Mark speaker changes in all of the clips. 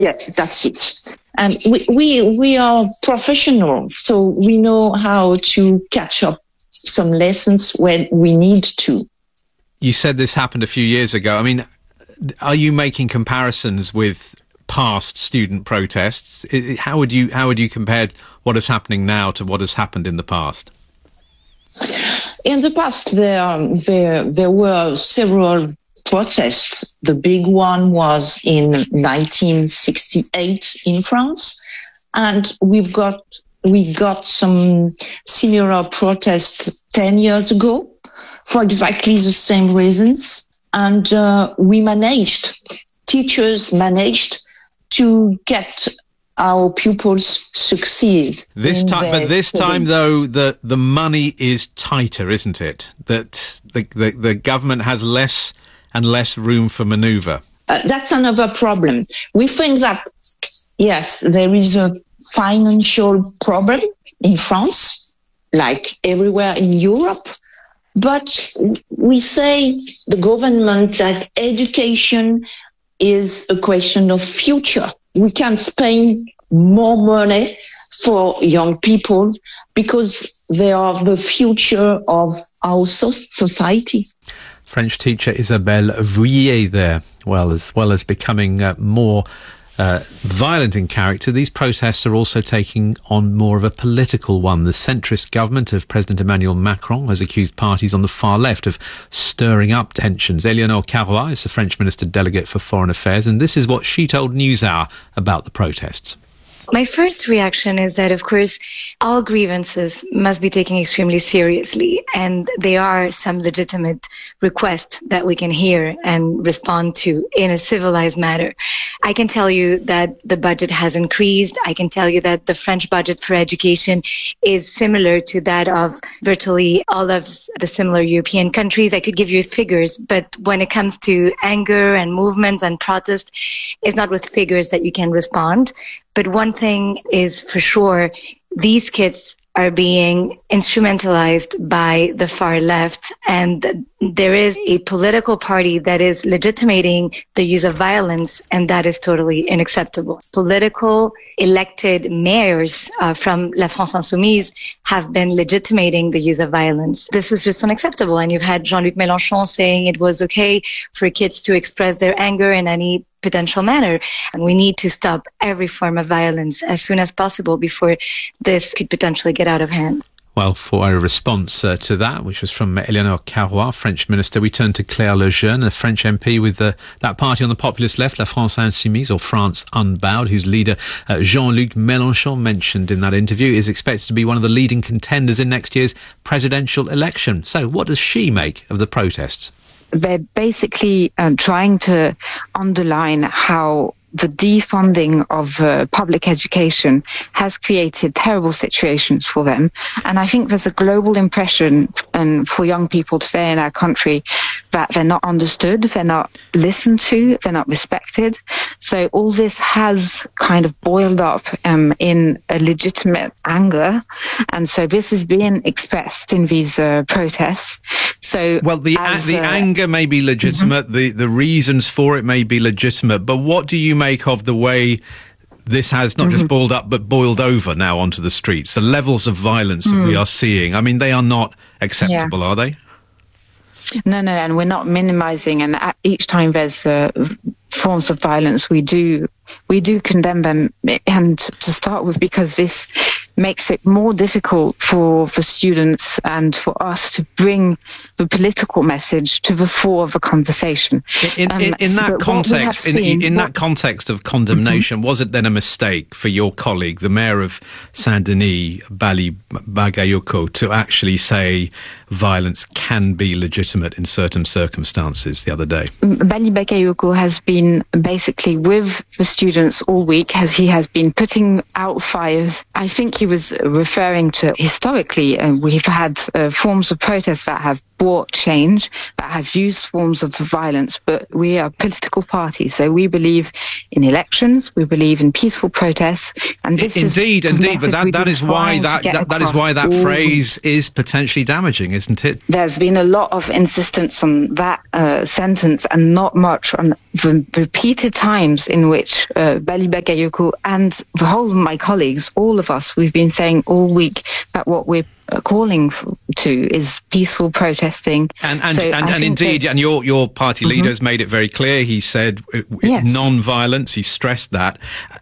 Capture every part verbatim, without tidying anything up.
Speaker 1: Yeah, that's it. And we, we, we are professional, so we know how to catch up some lessons when we need to.
Speaker 2: You said this happened a few years ago. I mean, are you making comparisons with past student protests? How would you, how would you compare what is happening now to what has happened in the past?
Speaker 1: In the past, there, there, there were several protests. The big one was in nineteen sixty-eight in France, and we've got we got some similar protests ten years ago for exactly the same reasons, and uh, we managed, teachers managed to get our pupils succeed.
Speaker 2: This time, but this time, though, the the money is tighter, isn't it? That the the, the government has less and less room for manoeuvre.
Speaker 1: Uh, that's another problem. We think that, yes, there is a financial problem in France, like everywhere in Europe, but we say the government that education is a question of future. We can spend more money for young people because they are the future of our society.
Speaker 2: French teacher Isabelle Vouillet there. Well, as well as becoming uh, more uh, violent in character, these protests are also taking on more of a political one. The centrist government of President Emmanuel Macron has accused parties on the far left of stirring up tensions. Eleonore Carrois is the French Minister Delegate for Foreign Affairs, and this is what she told NewsHour about the protests.
Speaker 3: My first reaction is that, of course, all grievances must be taken extremely seriously, and there are some legitimate requests that we can hear and respond to in a civilized manner. I can tell you that the budget has increased. I can tell you that the French budget for education is similar to that of virtually all of the similar European countries. I could give you figures, but when it comes to anger and movement and protest, it's not with figures that you can respond. But one thing is for sure, these kids are being instrumentalized by the far left, and there is a political party that is legitimating the use of violence, and that is totally unacceptable. Political elected mayors uh, from La France Insoumise have been legitimating the use of violence. This is just unacceptable, and you've had Jean-Luc Mélenchon saying it was okay for kids to express their anger in any potential manner, and we need to stop every form of violence as soon as possible before this could potentially get out of hand.
Speaker 2: Well, for a response uh, to that, which was from Eleonore Carrois, French minister, we turn to Claire Lejeune, a French M P with uh, that party on the populist left, La France Insoumise, or France Unbowed, whose leader uh, Jean-Luc Mélenchon, mentioned in that interview, is expected to be one of the leading contenders in next year's presidential election. So what does she make of the protests?
Speaker 4: They're basically uh, trying to underline how the defunding of uh, public education has created terrible situations for them. And I think there's a global impression um, for young people today in our country that they're not understood, they're not listened to, they're not respected. So all this has kind of boiled up um, in a legitimate anger. And so this is being expressed in these uh, protests. So,
Speaker 2: well, the
Speaker 4: as,
Speaker 2: the
Speaker 4: uh,
Speaker 2: anger may be legitimate, mm-hmm. the, the reasons for it may be legitimate, but what do you make of the way this has not mm-hmm. just boiled up but boiled over now onto the streets? The levels of violence mm. that we are seeing, I mean, they are not acceptable, yeah. are they?
Speaker 4: No, no, and we're not minimizing, and each time there's uh, forms of violence, we do we do condemn them, and to start with, because this makes it more difficult for the students and for us to bring the political message to the fore of the conversation.
Speaker 2: In, in, in, in that context, in, seen, in what, that context of condemnation, mm-hmm. was it then a mistake for your colleague, the mayor of Saint-Denis, Bali Bagayoko, to actually say violence can be legitimate in certain circumstances the other day?
Speaker 4: Bali Bagayoko has been basically with the students all week, as he has been putting out fires. I think he was referring to historically, and uh, we've had uh, forms of protest that have brought change, that have used forms of violence, but we are political parties, so we believe in elections, we believe in peaceful protests, and this
Speaker 2: indeed,
Speaker 4: is
Speaker 2: indeed, but that, that is why that that, that is why that phrase is potentially damaging, isn't it?
Speaker 4: There's been a lot of insistence on that uh, sentence, and not much on the repeated times in which uh, Bali Bakayoko and the whole of my colleagues, all of us, we've been saying all week that what we're calling to is peaceful protesting.
Speaker 2: And and,
Speaker 4: so
Speaker 2: and, and indeed, and your your party leader mm-hmm. has made it very clear. He said yes. non-violence. He stressed that.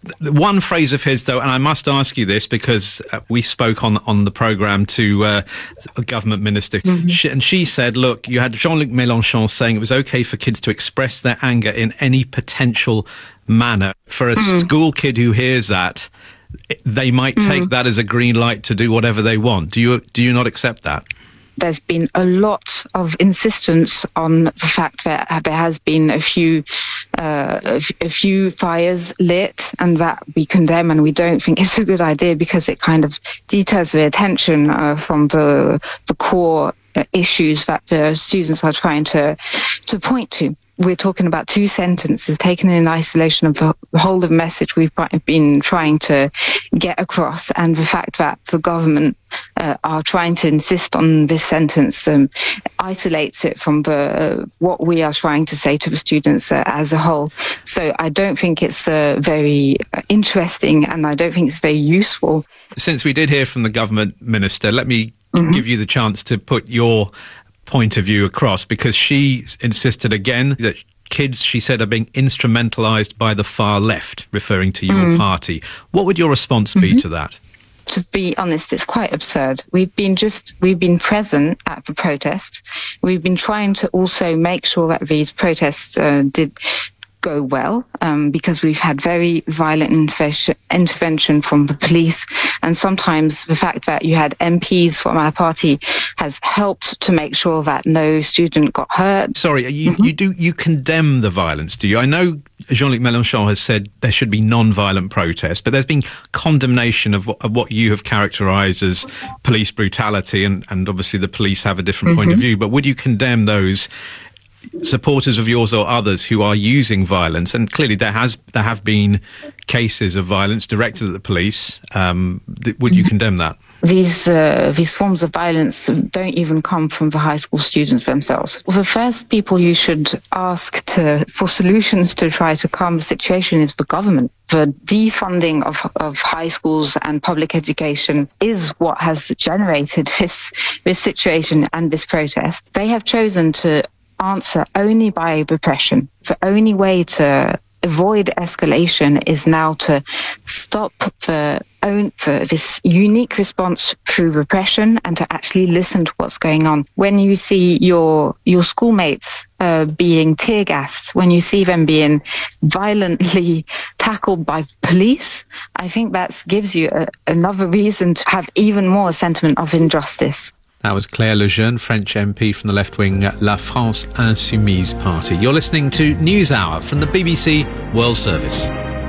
Speaker 2: One phrase of his, though, and I must ask you this because we spoke on on the programme to uh, a government minister, mm-hmm. she, and she said, look, you had Jean-Luc Mélenchon saying it was okay for kids to express their anger in any potential manner. For a mm-hmm. school kid who hears that, they might take mm. that as a green light to do whatever they want. Do you do you not accept that?
Speaker 4: There's been a lot of insistence on the fact that there has been a few uh, a few fires lit, and that we condemn, and we don't think it's a good idea because it kind of deters the attention uh, from the the core uh, issues that the students are trying to to point to. We're talking about two sentences taken in isolation of the whole of the message we've been trying to get across, and the fact that the government uh, are trying to insist on this sentence um, isolates it from the uh, what we are trying to say to the students uh, as a whole. So I don't think it's uh, very interesting, and I don't think it's very useful.
Speaker 2: Since we did hear from the government minister, let me mm-hmm. give you the chance to put your point of view across, because she insisted again that kids, she said, are being instrumentalized by the far left, referring to your mm. party. What would your response be mm-hmm. to that?
Speaker 4: To be honest, it's quite absurd. We've been just, we've been present at the protests. We've been trying to also make sure that these protests uh, did go well, um, because we've had very violent inf- intervention from the police, and sometimes the fact that you had M Ps from our party has helped to make sure that no student got hurt.
Speaker 2: Sorry, you, mm-hmm. you do you condemn the violence, do you? I know Jean-Luc Mélenchon has said there should be non-violent protest, but there's been condemnation of what, of what you have characterised as police brutality, and, and obviously the police have a different mm-hmm. point of view. But would you condemn those supporters of yours or others who are using violence? And clearly there has there have been cases of violence directed at the police. Um, th- would you condemn that?
Speaker 4: These uh, these forms of violence don't even come from the high school students themselves. The first people you should ask to for solutions to try to calm the situation is the government. The defunding of, of high schools and public education is what has generated this this situation and this protest. They have chosen to answer only by repression. The only way to avoid escalation is now to stop the own for this unique response through repression, and to actually listen to what's going on. When you see your your schoolmates uh, being tear gassed, when you see them being violently tackled by police, I think that gives you a, another reason to have even more sentiment of injustice.
Speaker 2: That was Claire Lejeune, French M P from the left-wing La France Insoumise party. You're listening to NewsHour from the B B C World Service.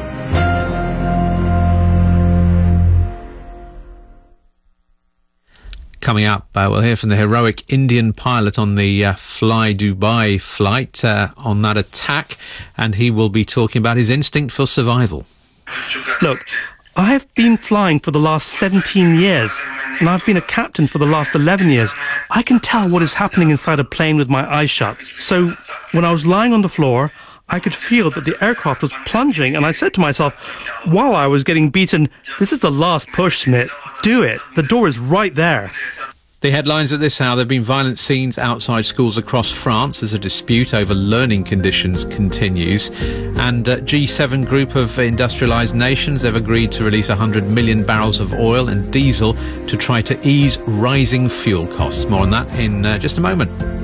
Speaker 2: Coming up, uh, we'll hear from the heroic Indian pilot on the uh, Fly Dubai flight uh, on that attack, and he will be talking about his instinct for survival.
Speaker 5: Look, I have been flying for the last seventeen years, and I've been a captain for the last eleven years. I can tell what is happening inside a plane with my eyes shut. So when I was lying on the floor, I could feel that the aircraft was plunging, and I said to myself, while I was getting beaten, this is the last push, Smith. Do it. The door is right there.
Speaker 2: The headlines at this hour: there have been violent scenes outside schools across France as a dispute over learning conditions continues. And uh, G seven group of industrialised nations have agreed to release one hundred million barrels of oil and diesel to try to ease rising fuel costs. More on that in uh, just a moment.